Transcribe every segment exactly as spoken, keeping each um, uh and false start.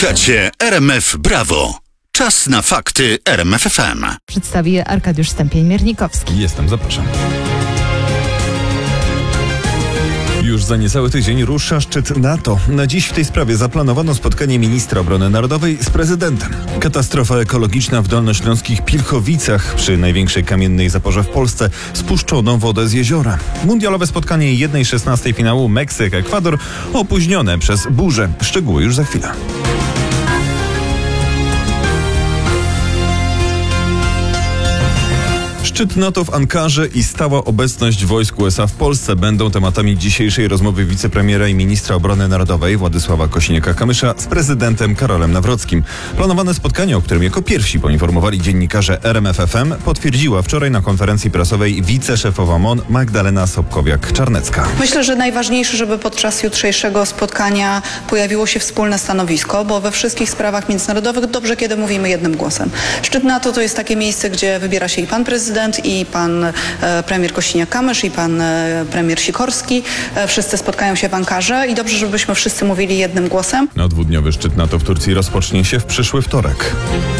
Słuchacie R M F Brawo. Czas na fakty R M F F M. Przedstawi je Arkadiusz Stępień-Miernikowski. Jestem, zapraszam. Już za niecały tydzień rusza szczyt NATO. Na dziś w tej sprawie zaplanowano spotkanie ministra obrony narodowej z prezydentem. Katastrofa ekologiczna w dolnośląskich Pilchowicach przy największej kamiennej zaporze w Polsce spuszczono wodę z jeziora. Mundialowe spotkanie jednej szesnastej finału Meksyk-Ekwador opóźnione przez burzę. Szczegóły już za chwilę. Szczyt NATO w Ankarze i stała obecność wojsk U S A w Polsce będą tematami dzisiejszej rozmowy wicepremiera i ministra obrony narodowej Władysława Kosiniaka-Kamysza z prezydentem Karolem Nawrockim. Planowane spotkanie, o którym jako pierwsi poinformowali dziennikarze R M F F M, potwierdziła wczoraj na konferencji prasowej wiceszefowa M O N Magdalena Sobkowiak-Czarnecka. Myślę, że najważniejsze, żeby podczas jutrzejszego spotkania pojawiło się wspólne stanowisko, bo we wszystkich sprawach międzynarodowych dobrze, kiedy mówimy jednym głosem. Szczyt NATO to jest takie miejsce, gdzie wybiera się i pan prezydent, i pan e, premier Kosiniak-Kamysz, i pan e, premier Sikorski. E, wszyscy spotkają się w Ankarze i dobrze, żebyśmy wszyscy mówili jednym głosem. No, dwudniowy szczyt NATO w Turcji rozpocznie się w przyszły wtorek.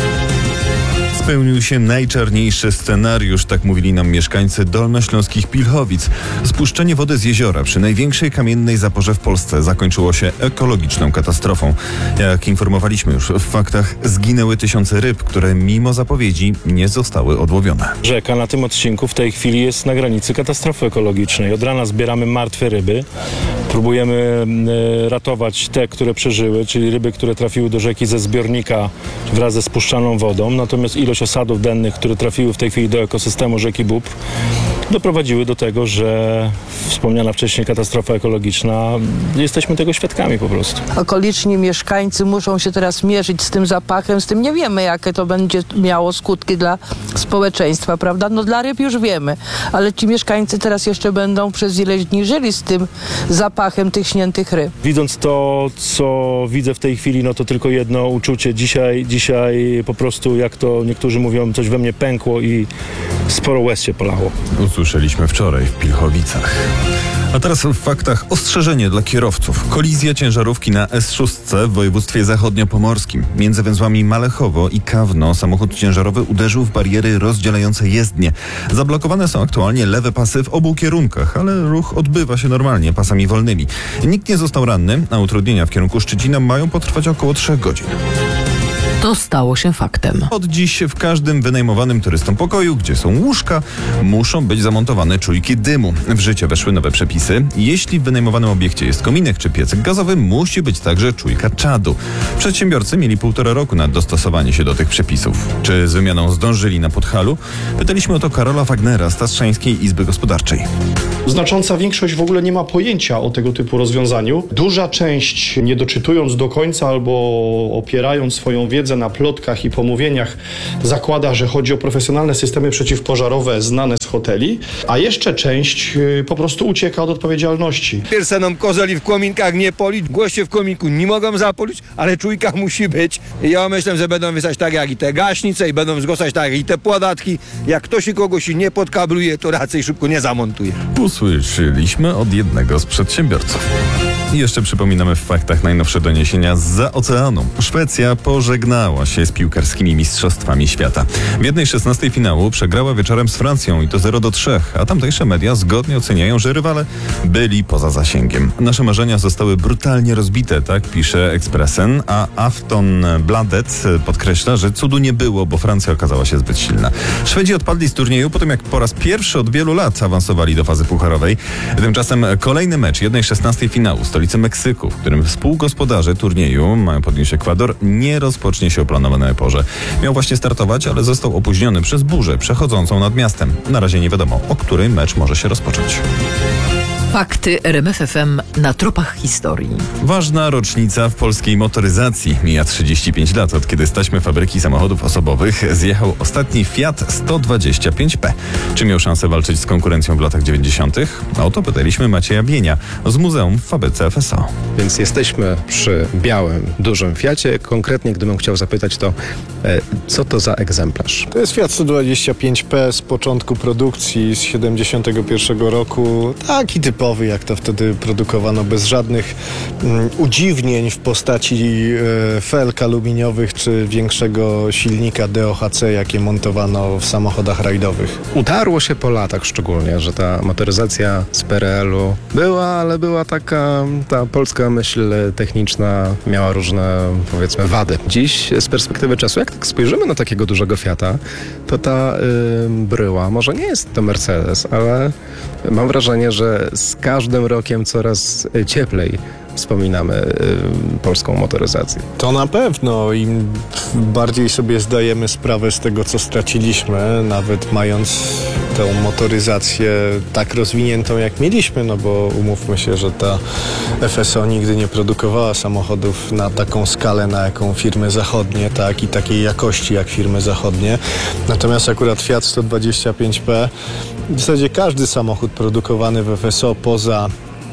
Spełnił się najczarniejszy scenariusz, tak mówili nam mieszkańcy dolnośląskich Pilchowic. Spuszczenie wody z jeziora przy największej kamiennej zaporze w Polsce zakończyło się ekologiczną katastrofą. Jak informowaliśmy już w faktach, zginęły tysiące ryb, które mimo zapowiedzi nie zostały odłowione. Rzeka na tym odcinku w tej chwili jest na granicy katastrofy ekologicznej. Od rana zbieramy martwe ryby. Próbujemy y, ratować te, które przeżyły, czyli ryby, które trafiły do rzeki ze zbiornika wraz ze spuszczaną wodą. Natomiast ilość osadów dennych, które trafiły w tej chwili do ekosystemu rzeki Bóbr, doprowadziły do tego, że wspomniana wcześniej katastrofa ekologiczna, jesteśmy tego świadkami po prostu. Okoliczni mieszkańcy muszą się teraz mierzyć z tym zapachem, z tym nie wiemy, jakie to będzie miało skutki dla społeczeństwa, prawda? No dla ryb już wiemy, ale ci mieszkańcy teraz jeszcze będą przez ileś dni żyli z tym zapachem tych śniętych ryb. Widząc to, co widzę w tej chwili, no to tylko jedno uczucie. Dzisiaj, dzisiaj po prostu, jak to niektórzy mówią, coś we mnie pękło i sporo łez się polało. Usłyszeliśmy wczoraj w Pilchowicach. A teraz w faktach ostrzeżenie dla kierowców. Kolizja ciężarówki na S sześć w województwie zachodniopomorskim. Między węzłami Malechowo i Kawno samochód ciężarowy uderzył w bariery rozdzielające jezdnie. Zablokowane są aktualnie lewe pasy w obu kierunkach, ale ruch odbywa się normalnie pasami wolnymi. Nikt nie został ranny, a utrudnienia w kierunku Szczecina mają potrwać około trzech godzin. To stało się faktem. Od dziś w każdym wynajmowanym turystom pokoju, gdzie są łóżka, muszą być zamontowane czujki dymu. W życie weszły nowe przepisy. Jeśli w wynajmowanym obiekcie jest kominek czy piecyk gazowy, musi być także czujka czadu. Przedsiębiorcy mieli półtora roku na dostosowanie się do tych przepisów. Czy z wymianą zdążyli na Podhalu? Pytaliśmy o to Karola Wagnera z Tatrzańskiej Izby Gospodarczej. Znacząca większość w ogóle nie ma pojęcia o tego typu rozwiązaniu. Duża część, nie doczytując do końca albo opierając swoją wiedzę na plotkach i pomówieniach, zakłada, że chodzi o profesjonalne systemy przeciwpożarowe znane z hoteli, a jeszcze część y, po prostu ucieka od odpowiedzialności. Pierseną kozeli w kominkach nie polić, goście w kominku nie mogą zapolić, ale czujka musi być. I ja myślę, że będą wysać tak jak i te gaśnice i będą zgłaszać tak jak i te podatki. Jak ktoś i kogoś nie podkabluje, to raczej szybko nie zamontuje. Usłyszeliśmy od jednego z przedsiębiorców. I jeszcze przypominamy w faktach najnowsze doniesienia zza oceanu. Szwecja pożegnała się z piłkarskimi mistrzostwami świata. W jednej szesnastej finału przegrała wieczorem z Francją i to zero do trzech, a tamtejsze media zgodnie oceniają, że rywale byli poza zasięgiem. Nasze marzenia zostały brutalnie rozbite, tak pisze Expressen, a Aftonbladet podkreśla, że cudu nie było, bo Francja okazała się zbyt silna. Szwedzi odpadli z turnieju po tym, jak po raz pierwszy od wielu lat awansowali do fazy pucharowej. Tymczasem kolejny mecz jednej szesnastej finału stolicy Meksyku, w którym współgospodarze turnieju mają podnieść Ekwador, nie rozpocznie się o planowanej porze. Miał właśnie startować, ale został opóźniony przez burzę przechodzącą nad miastem. Na razie nie wiadomo, o której mecz może się rozpocząć. Fakty R M F F M na tropach historii. Ważna rocznica w polskiej motoryzacji. Mija trzydzieści pięć lat, od kiedy z taśmy fabryki samochodów osobowych zjechał ostatni Fiat sto dwadzieścia pięć P. Czy miał szansę walczyć z konkurencją w latach dziewięćdziesiątych? O to pytaliśmy Macieja Bienia z Muzeum w fabryce F S O. Więc jesteśmy przy białym, dużym Fiacie. Konkretnie, gdybym chciał zapytać, to e, co to za egzemplarz? To jest Fiat sto dwadzieścia pięć P z początku produkcji z siedemdziesiątego pierwszego roku. Taki typowy prototypowy, jak to wtedy produkowano, bez żadnych mm, udziwnień w postaci e, felk aluminiowych czy większego silnika D O H C, jakie montowano w samochodach rajdowych. Utarło się po latach szczególnie, że ta motoryzacja z P R L u była, ale była taka, ta polska myśl techniczna miała różne, powiedzmy, wady. Dziś z perspektywy czasu, jak tak spojrzymy na takiego dużego Fiata, to ta y, bryła, może nie jest to Mercedes, ale mam wrażenie, że z każdym rokiem coraz cieplej wspominamy y, polską motoryzację. To na pewno. Im bardziej sobie zdajemy sprawę z tego, co straciliśmy, nawet mając tę motoryzację tak rozwiniętą, jak mieliśmy, no bo umówmy się, że ta F S O nigdy nie produkowała samochodów na taką skalę, na jaką firmy zachodnie, tak, i takiej jakości jak firmy zachodnie. Natomiast akurat Fiat sto dwadzieścia pięć P, w zasadzie każdy samochód produkowany w F S O poza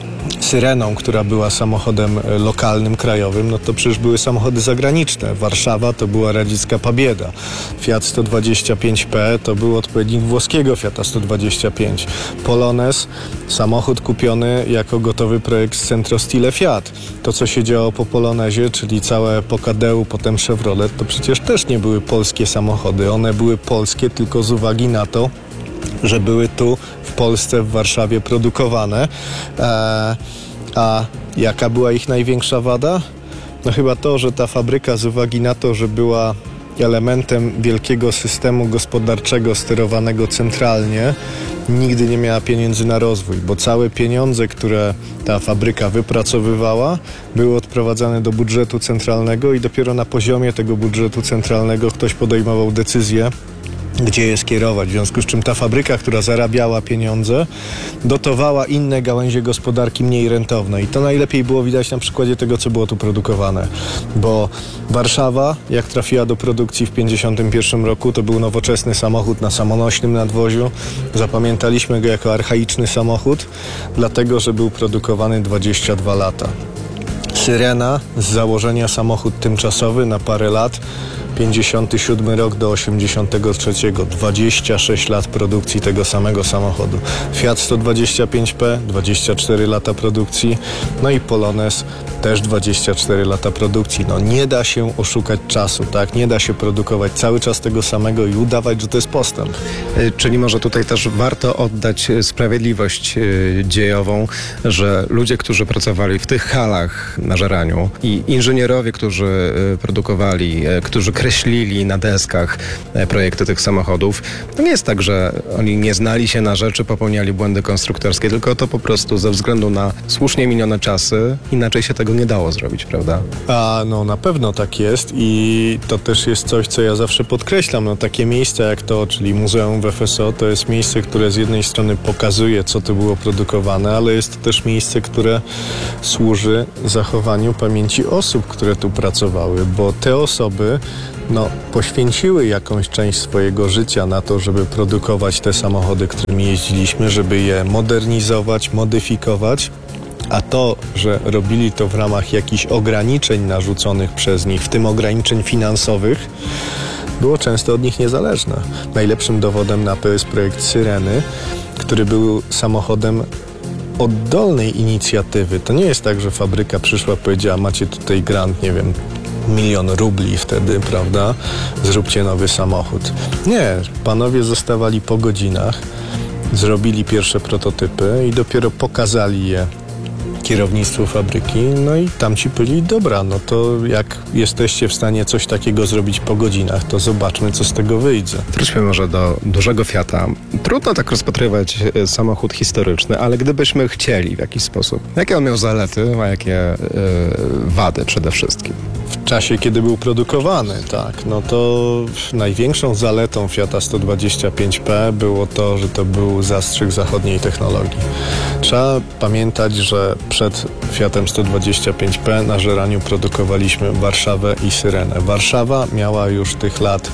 Syreną, która była samochodem lokalnym, krajowym, no to przecież były samochody zagraniczne. Warszawa to była radziecka Pabieda. Fiat sto dwadzieścia pięć P to był odpowiednik włoskiego Fiata sto dwadzieścia pięć. Polones, samochód kupiony jako gotowy projekt z Centro Stile Fiat. To, co się działo po Polonezie, czyli cała epoka Deu, potem Chevrolet, to przecież też nie były polskie samochody. One były polskie tylko z uwagi na to, że były tu w Polsce, w Warszawie produkowane. E, a jaka była ich największa wada? No chyba to, że ta fabryka z uwagi na to, że była elementem wielkiego systemu gospodarczego sterowanego centralnie, nigdy nie miała pieniędzy na rozwój, bo całe pieniądze, które ta fabryka wypracowywała, były odprowadzane do budżetu centralnego i dopiero na poziomie tego budżetu centralnego ktoś podejmował decyzję, gdzie je skierować. W związku z czym ta fabryka, która zarabiała pieniądze, dotowała inne gałęzie gospodarki mniej rentowne. I to najlepiej było widać na przykładzie tego, co było tu produkowane. Bo Warszawa, jak trafiła do produkcji w pięćdziesiątym pierwszym roku, to był nowoczesny samochód na samonośnym nadwoziu. Zapamiętaliśmy go jako archaiczny samochód, dlatego, że był produkowany dwadzieścia dwa lata. Syrena, z założenia samochód tymczasowy na parę lat, pięćdziesiąty siódmy rok do osiemdziesiątego trzeciego, dwadzieścia sześć lat produkcji tego samego samochodu. Fiat sto dwadzieścia pięć P, dwadzieścia cztery lata produkcji, no i Polones też dwadzieścia cztery lata produkcji. No nie da się oszukać czasu, tak? Nie da się produkować cały czas tego samego i udawać, że to jest postęp. Czyli może tutaj też warto oddać sprawiedliwość dziejową, że ludzie, którzy pracowali w tych halach na żeraniu i inżynierowie, którzy produkowali, którzy kreślili na deskach projekty tych samochodów, to nie jest tak, że oni nie znali się na rzeczy, popełniali błędy konstruktorskie, tylko to po prostu ze względu na słusznie minione czasy inaczej się tego nie dało zrobić, prawda? A no na pewno tak jest i to też jest coś, co ja zawsze podkreślam. No takie miejsca jak to, czyli Muzeum w F S O, to jest miejsce, które z jednej strony pokazuje, co tu było produkowane, ale jest to też miejsce, które służy zachowaniu pamięci osób, które tu pracowały, bo te osoby no, poświęciły jakąś część swojego życia na to, żeby produkować te samochody, którymi jeździliśmy, żeby je modernizować, modyfikować. A to, że robili to w ramach jakichś ograniczeń narzuconych przez nich, w tym ograniczeń finansowych, było często od nich niezależne. Najlepszym dowodem na to jest projekt Syreny, który był samochodem oddolnej inicjatywy. To nie jest tak, że fabryka przyszła, powiedziała, macie tutaj grant, nie wiem, milion rubli wtedy, prawda? Zróbcie nowy samochód. Nie, panowie zostawali po godzinach, zrobili pierwsze prototypy i dopiero pokazali je kierownictwu fabryki, no i tam ci powiedzieli, dobra, no to jak jesteście w stanie coś takiego zrobić po godzinach, to zobaczmy, co z tego wyjdzie. Wróćmy może do dużego Fiata. Trudno tak rozpatrywać samochód historyczny, ale gdybyśmy chcieli w jakiś sposób, jakie on miał zalety, a jakie yy, wady przede wszystkim? W czasie, kiedy był produkowany, tak, no to największą zaletą Fiata sto dwadzieścia pięć P było to, że to był zastrzyk zachodniej technologii. Trzeba pamiętać, że przed Fiatem sto dwadzieścia pięć P na żeraniu produkowaliśmy Warszawę i Syrenę. Warszawa miała już tych lat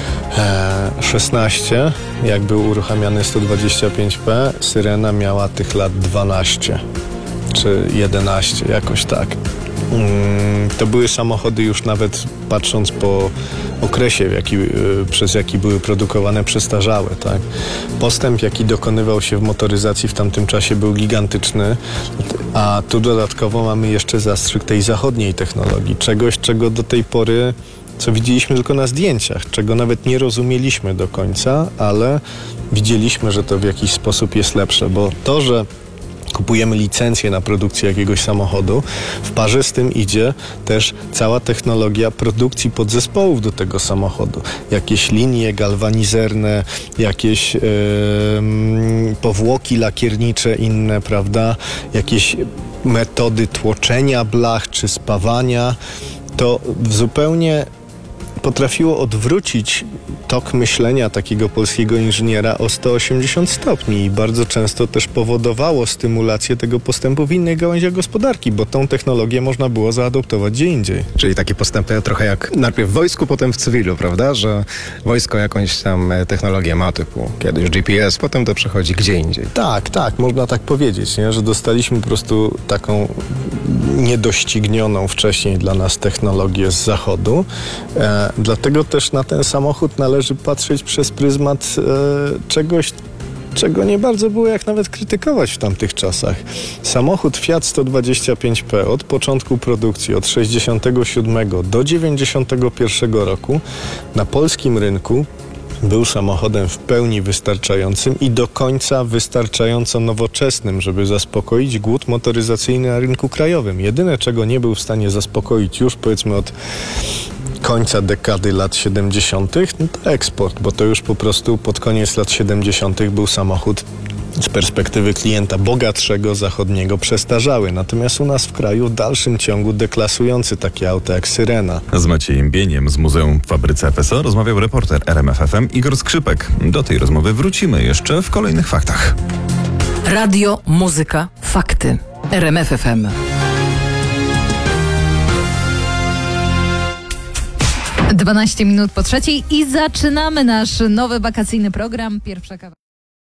e, szesnaście, jak był uruchamiany sto dwadzieścia pięć P, Syrena miała tych lat dwanaście czy jedenaście, jakoś tak. To były samochody już nawet patrząc po okresie, w jaki, przez jaki były produkowane, przestarzały. Tak? Postęp, jaki dokonywał się w motoryzacji w tamtym czasie, był gigantyczny, a tu dodatkowo mamy jeszcze zastrzyk tej zachodniej technologii, czegoś, czego do tej pory, co widzieliśmy tylko na zdjęciach, czego nawet nie rozumieliśmy do końca, ale widzieliśmy, że to w jakiś sposób jest lepsze, bo to, że kupujemy licencję na produkcję jakiegoś samochodu, w parze z tym idzie też cała technologia produkcji podzespołów do tego samochodu. Jakieś linie galwanizerne, jakieś yy, powłoki lakiernicze inne, prawda? Jakieś metody tłoczenia blach czy spawania. To zupełnie potrafiło odwrócić tok myślenia takiego polskiego inżyniera o sto osiemdziesiąt stopni i bardzo często też powodowało stymulację tego postępu w innych gałęziach gospodarki, bo tą technologię można było zaadoptować gdzie indziej. Czyli takie postępy trochę jak najpierw w wojsku, potem w cywilu, prawda? Że wojsko jakąś tam technologię ma, typu kiedyś G P S, potem to przechodzi gdzie indziej. Tak, tak, można tak powiedzieć, nie? Że dostaliśmy po prostu taką niedoścignioną wcześniej dla nas technologię z zachodu. E, dlatego też na ten samochód należy patrzeć przez pryzmat e, czegoś, czego nie bardzo było jak nawet krytykować w tamtych czasach. Samochód Fiat sto dwadzieścia pięć P od początku produkcji, od sześćdziesiątego siódmego do dziewięćdziesiątego pierwszego roku na polskim rynku był samochodem w pełni wystarczającym i do końca wystarczająco nowoczesnym, żeby zaspokoić głód motoryzacyjny na rynku krajowym. Jedyne, czego nie był w stanie zaspokoić już powiedzmy od końca dekady lat siedemdziesiątych, no to eksport, bo to już po prostu pod koniec lat siedemdziesiątych był samochód z perspektywy klienta bogatszego, zachodniego, przestarzały. Natomiast u nas w kraju w dalszym ciągu deklasujący takie auta jak Syrena. Z Maciejem Bieniem z Muzeum w Fabryce F S O rozmawiał reporter R M F F M Igor Skrzypek. Do tej rozmowy wrócimy jeszcze w kolejnych faktach. Radio, muzyka, fakty. R M F F M. dwanaście minut po trzeciej i zaczynamy nasz nowy wakacyjny program. Pierwsza kawa.